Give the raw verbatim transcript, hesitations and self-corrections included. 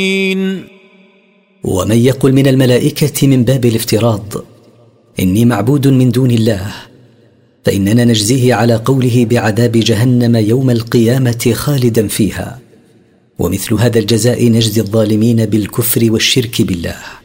ومن يقل من الملائكة من باب الافتراض إني معبود من دون الله فإننا نجزيه على قوله بعذاب جهنم يوم القيامة خالدا فيها، ومثل هذا الجزاء نجزي الظالمين بالكفر والشرك بالله.